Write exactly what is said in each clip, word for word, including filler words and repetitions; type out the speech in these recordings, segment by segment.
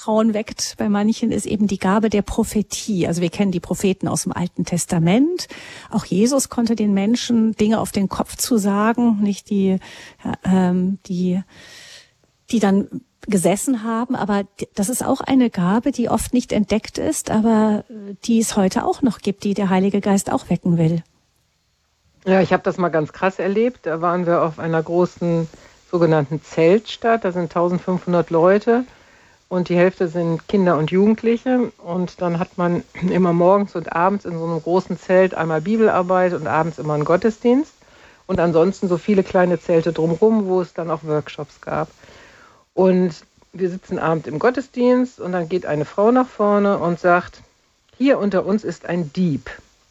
Misstrauen weckt bei manchen, ist eben die Gabe der Prophetie. Also wir kennen die Propheten aus dem Alten Testament. Auch Jesus konnte den Menschen Dinge auf den Kopf zu sagen, nicht die, ähm, die, die dann gesessen haben. Aber das ist auch eine Gabe, die oft nicht entdeckt ist, aber die es heute auch noch gibt, die der Heilige Geist auch wecken will. Ja, ich habe das mal ganz krass erlebt. Da waren wir auf einer großen sogenannten Zeltstadt. Da sind eintausendfünfhundert Leute und die Hälfte sind Kinder und Jugendliche. Und dann hat man immer morgens und abends in so einem großen Zelt einmal Bibelarbeit und abends immer einen Gottesdienst. Und ansonsten so viele kleine Zelte drumherum, wo es dann auch Workshops gab. Und wir sitzen abends im Gottesdienst und dann geht eine Frau nach vorne und sagt, hier unter uns ist ein Dieb.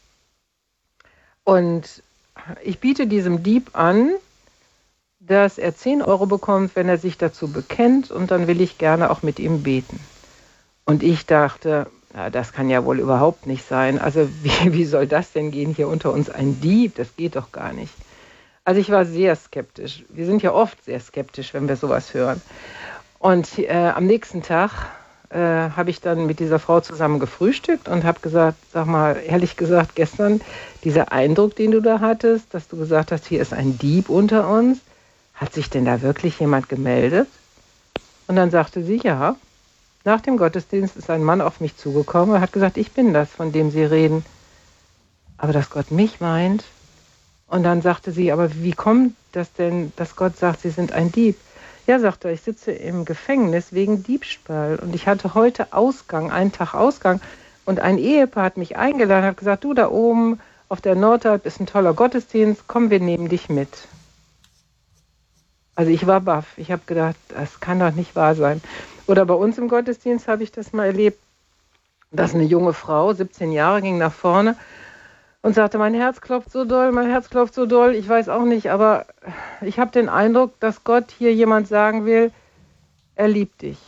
Und ich biete diesem Dieb an, dass er zehn Euro bekommt, wenn er sich dazu bekennt, und dann will ich gerne auch mit ihm beten. Und ich dachte, ja, das kann ja wohl überhaupt nicht sein. Also wie, wie soll das denn gehen, hier unter uns ein Dieb? Das geht doch gar nicht. Also ich war sehr skeptisch. Wir sind ja oft sehr skeptisch, wenn wir sowas hören. Und äh, am nächsten Tag äh, habe ich dann mit dieser Frau zusammen gefrühstückt und habe gesagt, sag mal, ehrlich gesagt, gestern, dieser Eindruck, den du da hattest, dass du gesagt hast, hier ist ein Dieb unter uns, hat sich denn da wirklich jemand gemeldet? Und dann sagte sie, ja. Nach dem Gottesdienst ist ein Mann auf mich zugekommen und hat gesagt, ich bin das, von dem Sie reden. Aber dass Gott mich meint. Und dann sagte sie, aber wie kommt das denn, dass Gott sagt, Sie sind ein Dieb? Ja, sagte er, ich sitze im Gefängnis wegen Diebstahl. Und ich hatte heute Ausgang, einen Tag Ausgang. Und ein Ehepaar hat mich eingeladen, hat gesagt, du da oben auf der Nordalp ist ein toller Gottesdienst, komm, wir nehmen dich mit. Also ich war baff. Ich habe gedacht, das kann doch nicht wahr sein. Oder bei uns im Gottesdienst habe ich das mal erlebt, dass eine junge Frau, siebzehn Jahre, ging nach vorne und sagte, mein Herz klopft so doll, mein Herz klopft so doll, ich weiß auch nicht, aber ich habe den Eindruck, dass Gott hier jemand sagen will, er liebt dich.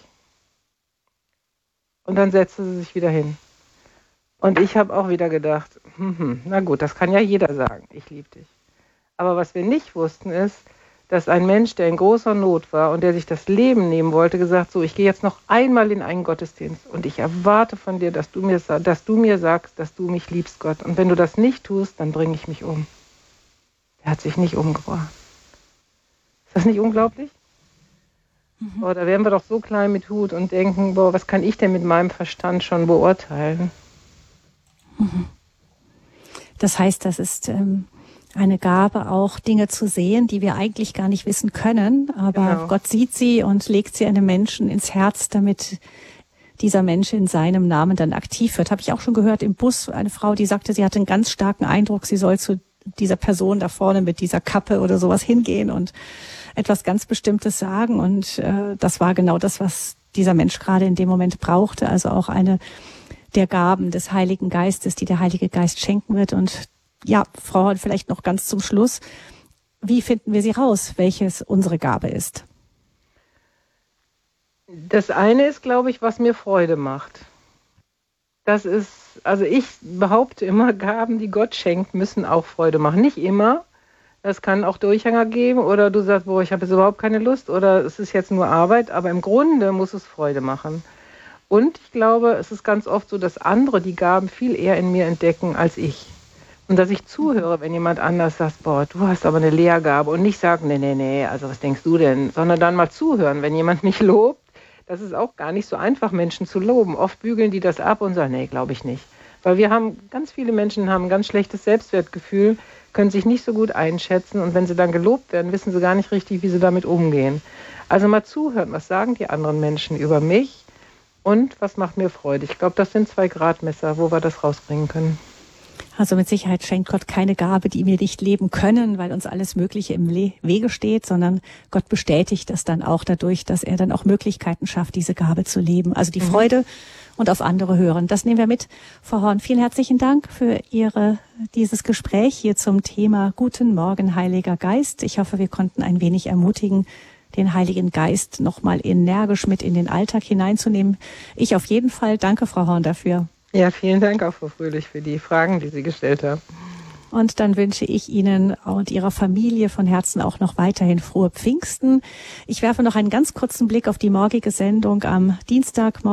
Und dann setzte sie sich wieder hin. Und ich habe auch wieder gedacht, hm, hm, na gut, das kann ja jeder sagen, ich liebe dich. Aber was wir nicht wussten ist, dass ein Mensch, der in großer Not war und der sich das Leben nehmen wollte, gesagt, so, ich gehe jetzt noch einmal in einen Gottesdienst und ich erwarte von dir, dass du mir, dass du mir sagst, dass du mich liebst, Gott. Und wenn du das nicht tust, dann bringe ich mich um. Er hat sich nicht umgebracht. Ist das nicht unglaublich? Mhm. Boah, da wären wir doch so klein mit Hut und denken, boah, was kann ich denn mit meinem Verstand schon beurteilen? Mhm. Das heißt, das ist ähm eine Gabe, auch Dinge zu sehen, die wir eigentlich gar nicht wissen können. Aber genau. Gott sieht sie und legt sie einem Menschen ins Herz, damit dieser Mensch in seinem Namen dann aktiv wird. Habe ich auch schon gehört im Bus, eine Frau, die sagte, sie hatte einen ganz starken Eindruck, sie soll zu dieser Person da vorne mit dieser Kappe oder sowas hingehen und etwas ganz Bestimmtes sagen. Und äh, das war genau das, was dieser Mensch gerade in dem Moment brauchte. Also auch eine der Gaben des Heiligen Geistes, die der Heilige Geist schenken wird. Und ja, Frau Horn, vielleicht noch ganz zum Schluss. Wie finden wir sie raus, welches unsere Gabe ist? Das eine ist, glaube ich, was mir Freude macht. Das ist, also ich behaupte immer, Gaben, die Gott schenkt, müssen auch Freude machen. Nicht immer. Es kann auch Durchhänger geben oder du sagst, boah, ich habe jetzt überhaupt keine Lust oder es ist jetzt nur Arbeit, aber im Grunde muss es Freude machen. Und ich glaube, es ist ganz oft so, dass andere die Gaben viel eher in mir entdecken als ich. Und dass ich zuhöre, wenn jemand anders sagt, boah, du hast aber eine Lehrgabe und nicht sagen, nee, nee, nee, also was denkst du denn? Sondern dann mal zuhören, wenn jemand mich lobt. Das ist auch gar nicht so einfach, Menschen zu loben. Oft bügeln die das ab und sagen, nee, glaube ich nicht. Weil wir haben, ganz viele Menschen haben ein ganz schlechtes Selbstwertgefühl, können sich nicht so gut einschätzen und wenn sie dann gelobt werden, wissen sie gar nicht richtig, wie sie damit umgehen. Also mal zuhören, was sagen die anderen Menschen über mich und was macht mir Freude. Ich glaube, das sind zwei Gradmesser, wo wir das rausbringen können. Also mit Sicherheit schenkt Gott keine Gabe, die wir nicht leben können, weil uns alles Mögliche im Le- Wege steht, sondern Gott bestätigt das dann auch dadurch, dass er dann auch Möglichkeiten schafft, diese Gabe zu leben. Also die mhm. Freude und auf andere hören. Das nehmen wir mit. Frau Horn, vielen herzlichen Dank für Ihre, dieses Gespräch hier zum Thema Guten Morgen, Heiliger Geist. Ich hoffe, wir konnten ein wenig ermutigen, den Heiligen Geist nochmal energisch mit in den Alltag hineinzunehmen. Ich auf jeden Fall. Danke, Frau Horn, dafür. Ja, vielen Dank auch, Frau Fröhlich, für die Fragen, die Sie gestellt haben. Und dann wünsche ich Ihnen und Ihrer Familie von Herzen auch noch weiterhin frohe Pfingsten. Ich werfe noch einen ganz kurzen Blick auf die morgige Sendung am Dienstag.